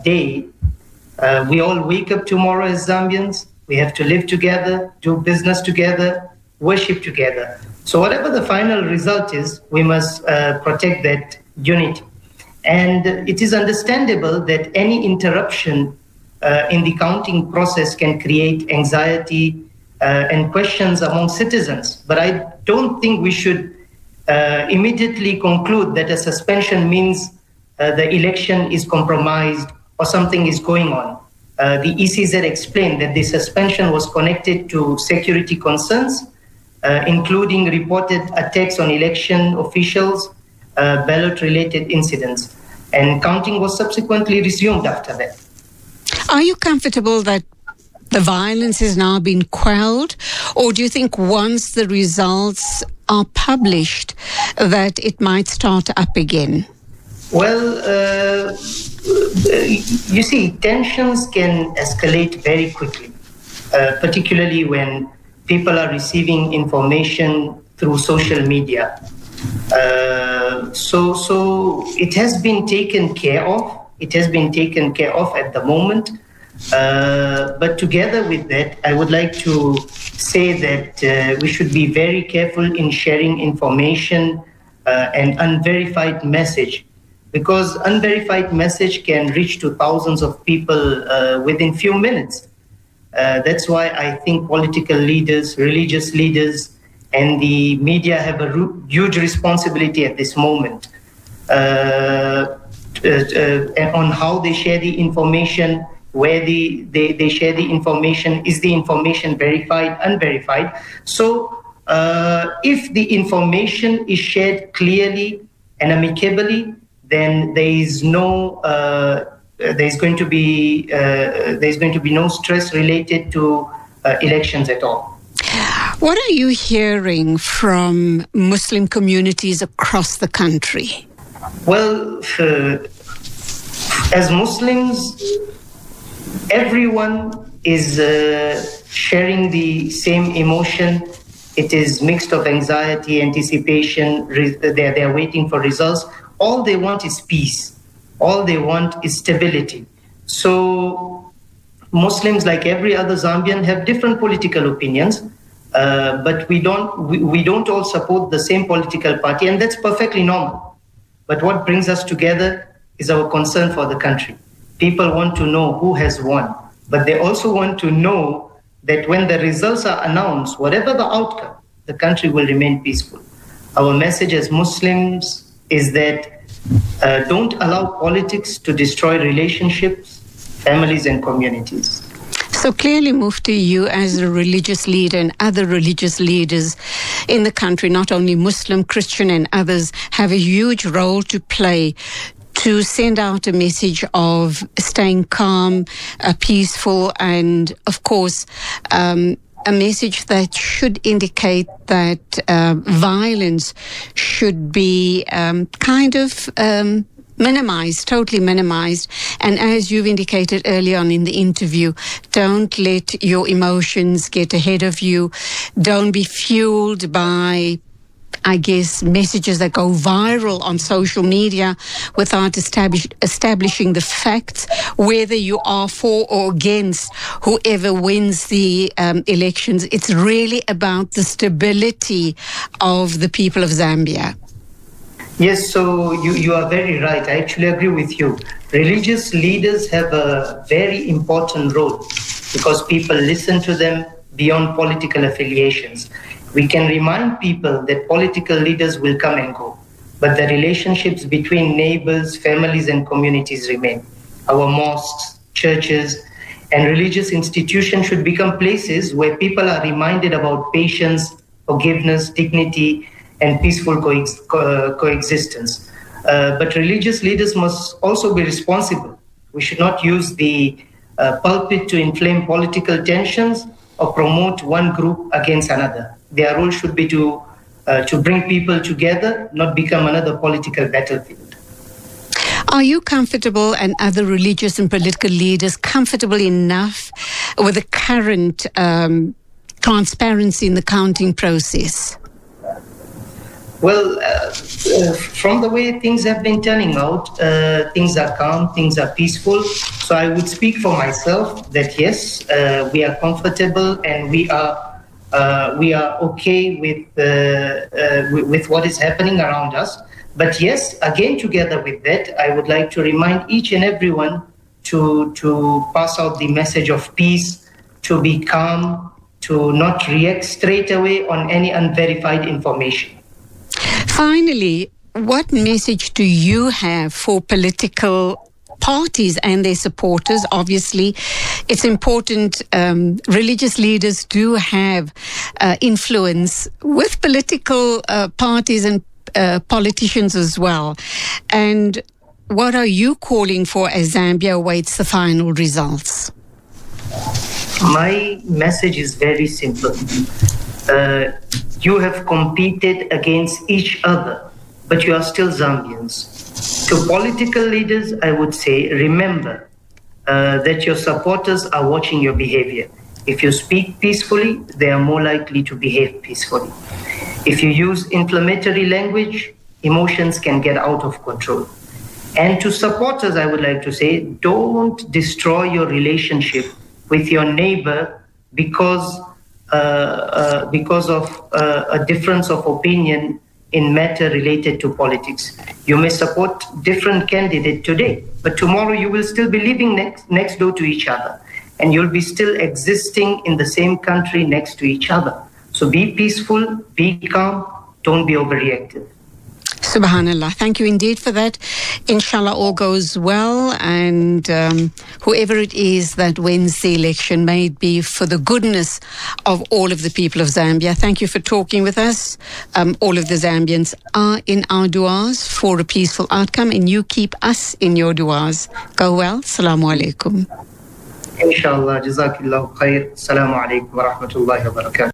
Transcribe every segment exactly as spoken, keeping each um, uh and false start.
day, uh, we all wake up tomorrow as Zambians. We have to live together, do business together, worship together. So whatever the final result is, we must uh, protect that unity. And it is understandable that any interruption uh, in the counting process can create anxiety uh, and questions among citizens. But I don't think we should uh, immediately conclude that a suspension means uh, the election is compromised or something is going on. Uh, the E C Z explained that the suspension was connected to security concerns, uh, including reported attacks on election officials, uh, ballot-related incidents. And counting was subsequently resumed after that. Are you comfortable that the violence has now been quelled? Or do you think once the results are published that it might start up again? Well, uh, you see, tensions can escalate very quickly, uh, particularly when people are receiving information through social media. Uh, so, so it has been taken care of. It has been taken care of at the moment. Uh, but together with that, I would like to say that uh, we should be very careful in sharing information uh, and unverified message, because unverified message can reach to thousands of people uh, within few minutes. Uh, that's why I think political leaders, religious leaders, and the media have a huge responsibility at this moment uh, uh, uh, on how they share the information, where the, they, they share the information, is the information verified, unverified. So uh, if the information is shared clearly and amicably, then there is no, uh, there is going to be, uh, there is going to be no stress related to uh, elections at all. What are you hearing from Muslim communities across the country? Well, uh, as Muslims, everyone is uh, sharing the same emotion. It is mixed of anxiety, anticipation. Re- they're, they're waiting for results. All they want is peace. All they want is stability. So Muslims, like every other Zambian, have different political opinions. Uh, but we don't we, we don't all support the same political party, and that's perfectly normal. But what brings us together is our concern for the country. People want to know who has won, but they also want to know that when the results are announced, whatever the outcome, the country will remain peaceful. Our message as Muslims is that uh, don't allow politics to destroy relationships, families, and communities. So clearly, Mufti, you as a religious leader and other religious leaders in the country, not only Muslim, Christian and others, have a huge role to play to send out a message of staying calm, uh, peaceful, and, of course, um, a message that should indicate that uh, violence should be um, kind of... Um, minimized, totally minimized. And as you've indicated early on in the interview, don't let your emotions get ahead of you. Don't be fueled by, I guess, messages that go viral on social media without establish, establishing the facts, whether you are for or against whoever wins the um, elections. It's really about the stability of the people of Zambia. Yes, so you, you are very right. I actually agree with you. Religious leaders have a very important role because people listen to them beyond political affiliations. We can remind people that political leaders will come and go, but the relationships between neighbors, families, and communities remain. Our mosques, churches, and religious institutions should become places where people are reminded about patience, forgiveness, dignity, and peaceful coex- co- coexistence. Uh, but religious leaders must also be responsible. We should not use the uh, pulpit to inflame political tensions or promote one group against another. Their role should be to, uh, to bring people together, not become another political battlefield. Are you comfortable, and other religious and political leaders comfortable enough with the current um, transparency in the counting process? Well, uh, uh, from the way things have been turning out, uh, things are calm, things are peaceful. So I would speak for myself that yes, uh, we are comfortable and we are uh, we are okay with, uh, uh, with with what is happening around us. But yes, again, together with that, I would like to remind each and everyone to to pass out the message of peace, to be calm, to not react straight away on any unverified information. Finally, what message do you have for political parties and their supporters? Obviously, it's important. Um, religious leaders do have uh, influence with political uh, parties and uh, politicians as well. And what are you calling for as Zambia awaits the final results? My message is very simple. Uh, you have competed against each other, but you are still Zambians. To political leaders, I would say, remember uh, that your supporters are watching your behavior. If you speak peacefully, they are more likely to behave peacefully. If you use inflammatory language, emotions can get out of control. And to supporters, I would like to say, don't destroy your relationship with your neighbor because uh, uh, because of uh, a difference of opinion in matter related to politics. You may support different candidate today, but tomorrow you will still be living next, next door to each other, and you'll be still existing in the same country next to each other. So be peaceful, be calm, don't be overreactive. Subhanallah. Thank you indeed for that. Inshallah, all goes well, and um, whoever it is that wins the election, may it be for the goodness of all of the people of Zambia. Thank you for talking with us. Um, all of the Zambians are in our du'as for a peaceful outcome, and you keep us in your du'as. Go well. Assalamu alaikum. Inshallah. Jazakillahu khair. Assalamu alaikum wa rahmatullahi wa barakatuh.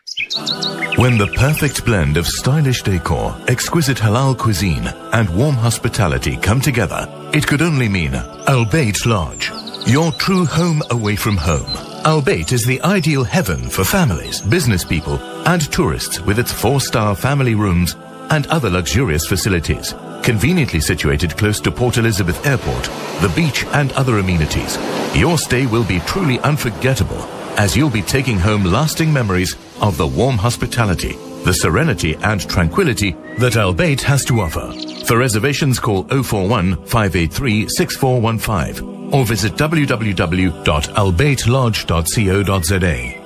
When the perfect blend of stylish decor, exquisite halal cuisine, and warm hospitality come together, it could only mean Al Bayt Lodge, your true home away from home. Al Bayt is the ideal heaven for families, business people, and tourists, with its four-star family rooms and other luxurious facilities. Conveniently situated close to Port Elizabeth Airport, the beach, and other amenities, your stay will be truly unforgettable, as you'll be taking home lasting memories of the warm hospitality, the serenity and tranquility that Al Bayt has to offer. For reservations, call oh four one, five eight three, six four one five or visit w w w dot al bayt lodge dot co dot z a.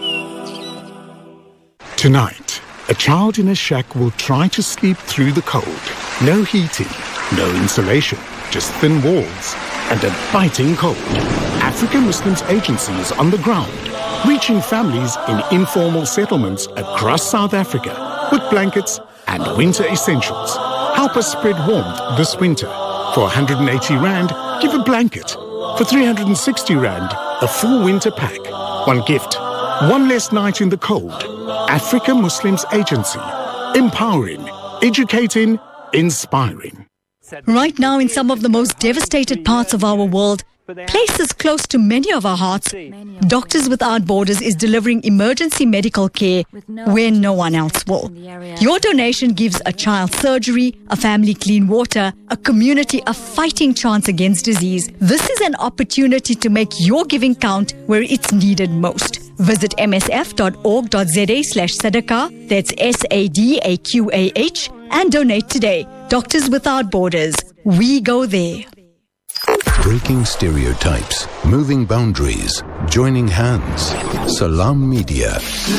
Tonight, a child in a shack will try to sleep through the cold. No heating, no insulation, just thin walls and a biting cold. African Muslims Agency is on the ground, reaching families in informal settlements across South Africa with blankets and winter essentials. Help us spread warmth this winter. For one hundred eighty rand, give a blanket. For three hundred sixty rand, a full winter pack. One gift, one less night in the cold. African Muslims Agency. Empowering, educating, inspiring. Right now, in some of the most devastated parts of our world, places close to many of our hearts, Doctors Without Borders is delivering emergency medical care where no one else will. Your donation gives a child surgery, a family clean water, a community a fighting chance against disease. This is an opportunity to make your giving count where it's needed most. Visit m s f dot org dot z a slash sadaqah, that's S A D A Q A H, and donate today. Doctors Without Borders. We go there. Breaking stereotypes, moving boundaries, joining hands. Salam Media.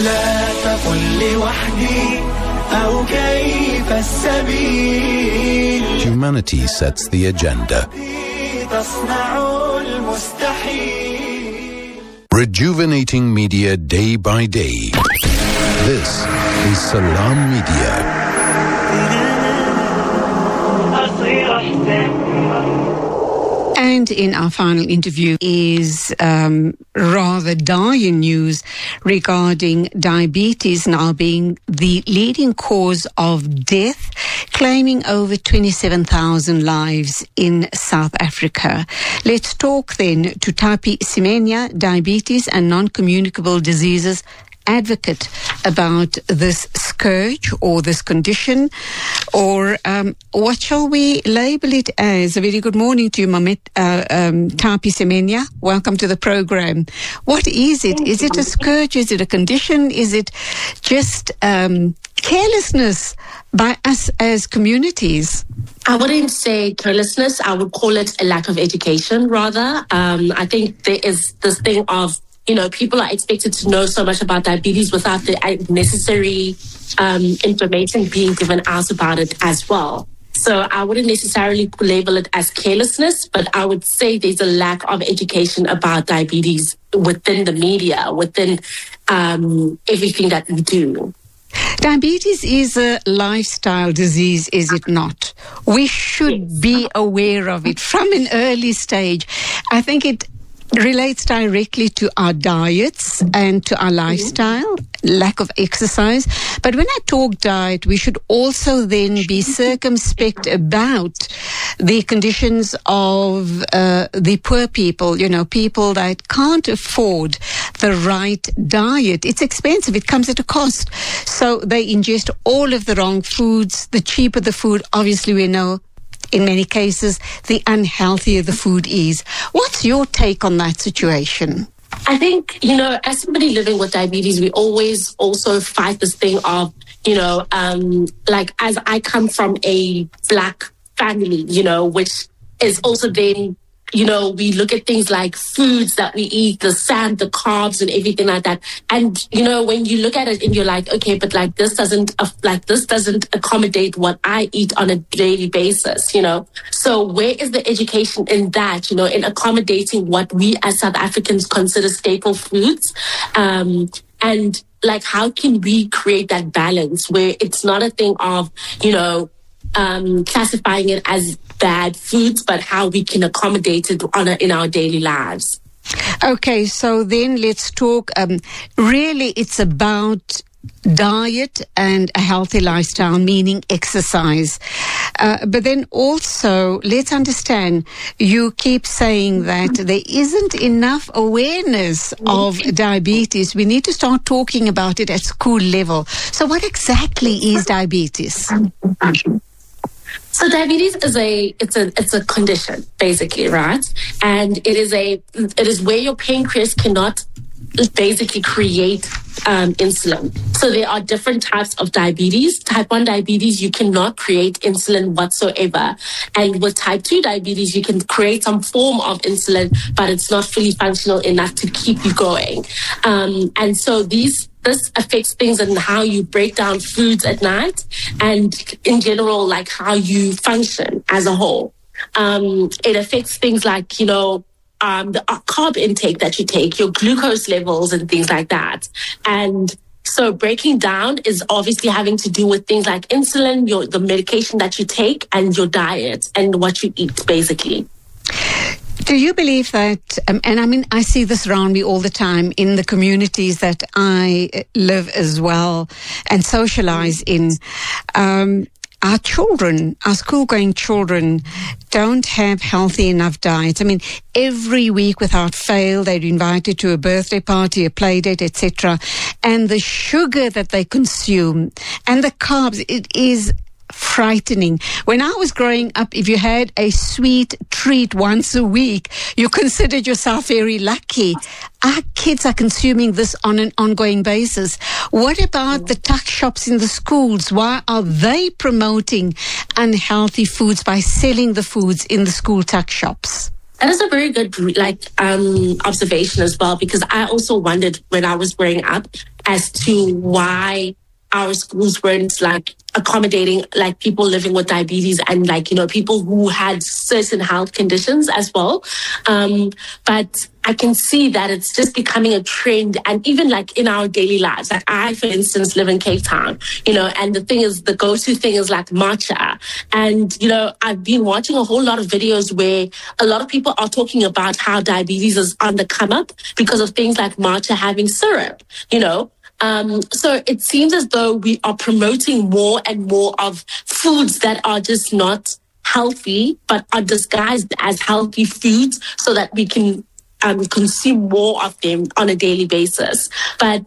Humanity sets the agenda. Rejuvenating media day by day. This is Salam Media. And in our final interview is um, rather dire news regarding diabetes now being the leading cause of death, claiming over twenty-seven thousand lives in South Africa. Let's talk then to Tapi Semenya, diabetes and non-communicable diseases advocate about this scourge or this condition, or um, what shall we label it as? A very good morning to you, Mamet uh, um, Tapi Semenya. Welcome to the program. What is it? Is it a scourge? Is it a condition? Is it just um, carelessness by us as communities? I wouldn't say carelessness. I would call it a lack of education, rather. Um, I think there is this thing of, you know, people are expected to know so much about diabetes without the necessary um, information being given out about it as well. So I wouldn't necessarily label it as carelessness, but I would say there's a lack of education about diabetes within the media, within um, everything that we do. Diabetes is a lifestyle disease, is it not? We should be aware of it from an early stage. I think it relates directly to our diets and to our lifestyle, lack of exercise. But when I talk diet, we should also then be circumspect about the conditions of uh, the poor people, you know, people that can't afford the right diet. It's expensive. It comes at a cost. So they ingest all of the wrong foods. The cheaper the food, obviously we know, in many cases, the unhealthier the food is. What's your take on that situation? I think, you know, as somebody living with diabetes, we always also fight this thing of, you know, um, like as I come from a Black family, you know, which is also then, you know, we look at things like foods that we eat, the sand, the carbs and everything like that. And, you know, when you look at it and you're like, okay, but like this doesn't, uh, like this doesn't accommodate what I eat on a daily basis, you know? So where is the education in that, you know, in accommodating what we as South Africans consider staple foods? Um, and like, how can we create that balance where it's not a thing of, you know, um, classifying it as bad foods, but how we can accommodate it on a, in our daily lives. Okay, so then let's talk. Um, really, it's about diet and a healthy lifestyle, meaning exercise. Uh, but then also, let's understand, you keep saying that there isn't enough awareness of diabetes. We need to start talking about it at school level. So what exactly is diabetes? So diabetes is a it's a it's a condition basically, right? And it is a it is where your pancreas cannot basically create um, insulin. So there are different types of diabetes. Type one diabetes, you cannot create insulin whatsoever. And with type two diabetes, you can create some form of insulin, but it's not fully functional enough to keep you going. Um, and so these This affects things and how you break down foods at night and in general, like how you function as a whole. Um, it affects things like, you know, um, the carb intake that you take, your glucose levels and things like that. And so breaking down is obviously having to do with things like insulin, your the medication that you take and your diet and what you eat, basically. Do you believe that, um, and I mean, I see this around me all the time in the communities that I live as well and socialize in, um, our children, our school-going children don't have healthy enough diets. I mean, every week without fail, they're invited to a birthday party, a play date, et cetera. And the sugar that they consume and the carbs, it is frightening. When I was growing up, if you had a sweet treat once a week, you considered yourself very lucky. Our kids are consuming this on an ongoing basis. What about the tuck shops in the schools? Why are they promoting unhealthy foods by selling the foods in the school tuck shops? That is a very good like um, observation as well, because I also wondered when I was growing up as to why our schools weren't like accommodating like people living with diabetes and like, you know, people who had certain health conditions as well. Um, but I can see that it's just becoming a trend, and even like in our daily lives. Like I, for instance, live in Cape Town, you know, and the thing is, the go-to thing is like matcha. And, you know, I've been watching a whole lot of videos where a lot of people are talking about how diabetes is on the come up because of things like matcha having syrup, you know. Um, so it seems as though we are promoting more and more of foods that are just not healthy, but are disguised as healthy foods so that we can um, consume more of them on a daily basis. But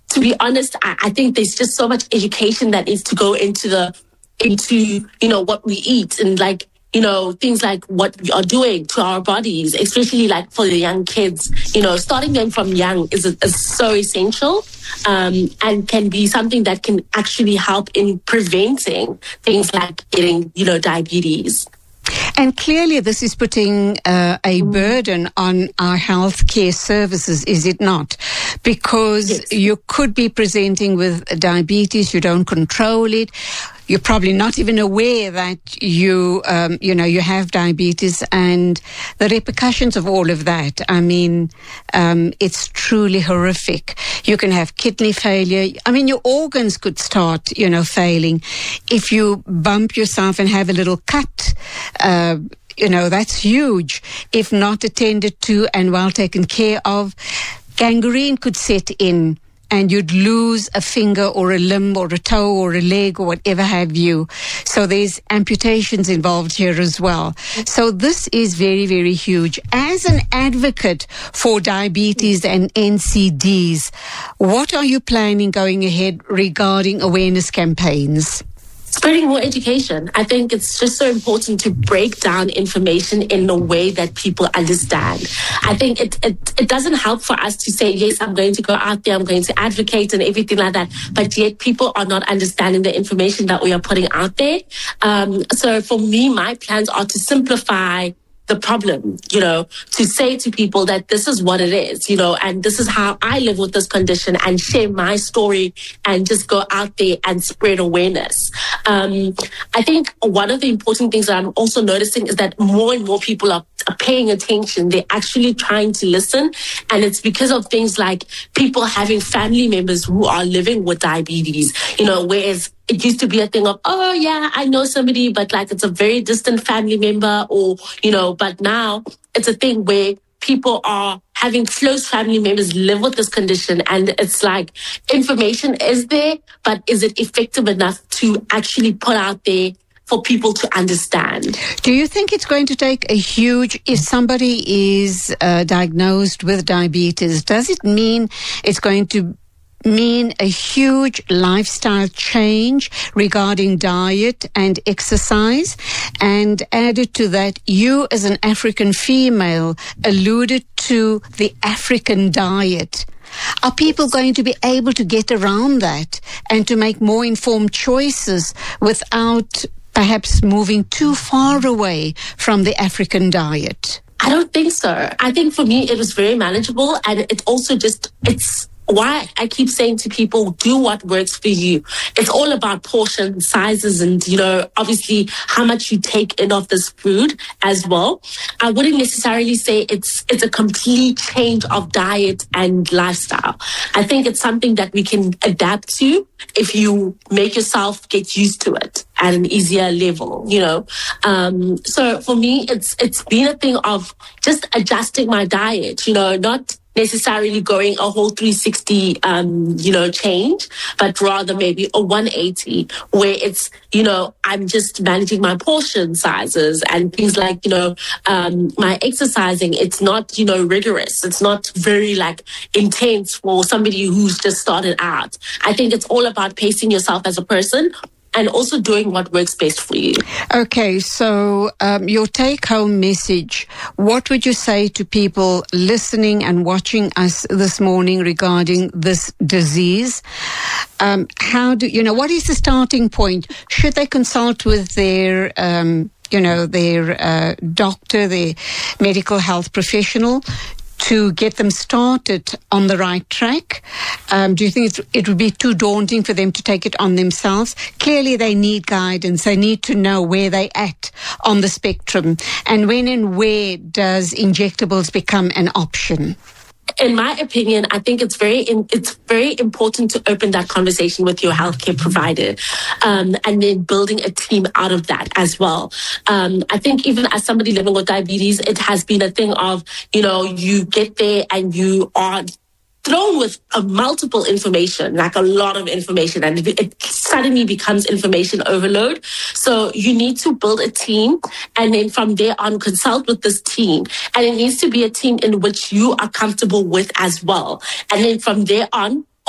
to be honest, I, I think there's just so much education that needs to go into the, into, you know, what we eat and like, you know, things like what we are doing to our bodies, especially like for the young kids, you know, starting them from young is, is so essential um, and can be something that can actually help in preventing things like getting, you know, diabetes. And clearly this is putting uh, a burden on our healthcare services, is it not? Because yes. you could be presenting with diabetes, you don't control it. You're probably not even aware that you, um, you know, you have diabetes and the repercussions of all of that. I mean, um, it's truly horrific. You can have kidney failure. I mean, your organs could start, you know, failing. If you bump yourself and have a little cut, uh, you know, that's huge. If not attended to and well taken care of, gangrene could set in. And you'd lose a finger or a limb or a toe or a leg or whatever have you. So there's amputations involved here as well. So this is very, very huge. As an advocate for diabetes and N C Ds, what are you planning going ahead regarding awareness campaigns? Spreading more education. I think it's just so important to break down information in a way that people understand. I think it, it, it doesn't help for us to say, yes, I'm going to go out there, I'm going to advocate and everything like that, but yet people are not understanding the information that we are putting out there. Um, so for me, my plans are to simplify the problem, you know, to say to people that this is what it is, you know, and this is how I live with this condition and share my story and just go out there and spread awareness. Um, I think one of the important things that I'm also noticing is that more and more people are, are paying attention. They're actually trying to listen. And it's because of things like people having family members who are living with diabetes, you know, whereas it used to be a thing of, oh, yeah, I know somebody, but like it's a very distant family member or, you know, but now it's a thing where people are having close family members live with this condition. And it's like information is there, but is it effective enough to actually put out there for people to understand? Do you think it's going to take a huge, if somebody is uh, diagnosed with diabetes, does it mean it's going to mean a huge lifestyle change regarding diet and exercise? And added to that, you as an African female alluded to the African diet. Are people going to be able to get around that and to make more informed choices without perhaps moving too far away from the African diet? I don't think so. I think for me, it was very manageable, and it also just, it's why I keep saying to people, do what works for you. It's all about portion sizes and, you know, obviously how much you take in of this food as well. I wouldn't necessarily say it's it's a complete change of diet and lifestyle. I think it's something that we can adapt to if you make yourself get used to it at an easier level, you know. Um, so for me, it's it's been a thing of just adjusting my diet, you know, not necessarily going a whole three sixty, um, you know, change, but rather maybe a one eighty where it's, you know, I'm just managing my portion sizes and things like, you know, um, my exercising. It's not, you know, rigorous. It's not very like intense for somebody who's just started out. I think it's all about pacing yourself as a person and also doing what works best for you. Okay, so um, your take-home message, what would you say to people listening and watching us this morning regarding this disease? Um, how do, you know, what is the starting point? Should they consult with their, um, you know, their uh, doctor, their medical health professional, to get them started on the right track? Um, do you think it's, it would be too daunting for them to take it on themselves? Clearly, they need guidance. They need to know where they at on the spectrum. And when and where does injectables become an option? In my opinion, I think it's very it's very important to open that conversation with your healthcare provider, um, and then building a team out of that as well. Um, I think even as somebody living with diabetes, it has been a thing of, you know, you get there and you are thrown with a multiple information, like a lot of information, and it, it suddenly becomes information overload. So you need to build a team, and then from there on, consult with this team. And it needs to be a team in which you are comfortable with as well. And then from there on,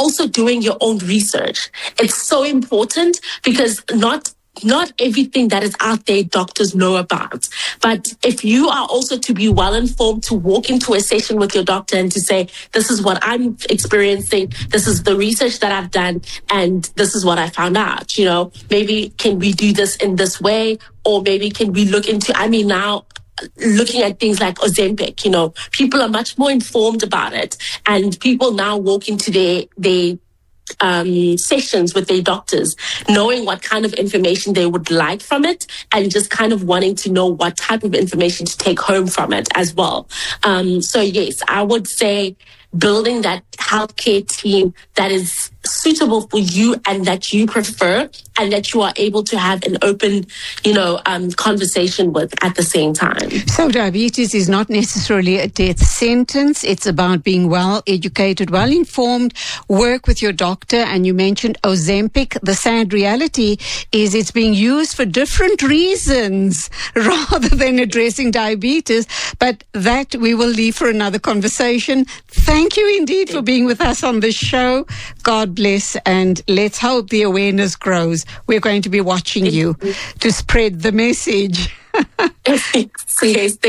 also doing your own research. It's so important because not Not everything that is out there doctors know about. But if you are also to be well informed, to walk into a session with your doctor and to say, this is what I'm experiencing, this is the research that I've done, and this is what I found out, you know, maybe can we do this in this way? Or maybe can we look into, I mean, now looking at things like Ozempic, you know, people are much more informed about it. And people now walk into their, their Um, sessions with their doctors, knowing what kind of information they would like from it and just kind of wanting to know what type of information to take home from it as well. Um, so yes, I would say building that healthcare team that is suitable for you and that you prefer and that you are able to have an open, you know, um, conversation with at the same time. So diabetes is not necessarily a death sentence. It's about being well educated, well informed, work with your doctor. And you mentioned Ozempic. The sad reality is it's being used for different reasons rather than addressing diabetes. But that we will leave for another conversation. Thank you indeed for being with us on the show. God bless, and let's hope the awareness grows. We're going to be watching you to spread the message. Yes,